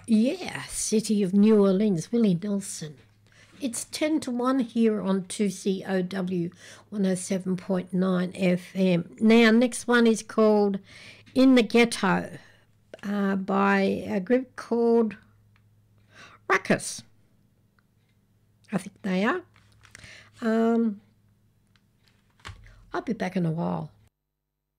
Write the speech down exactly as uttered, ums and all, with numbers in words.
Yeah, City of New Orleans, Willie Nelson. It's ten to one here on two C O W one oh seven point nine F M. Now, next one is called In the Ghetto uh, by a group called Ruckus. I think they are. Um, I'll be back in a while.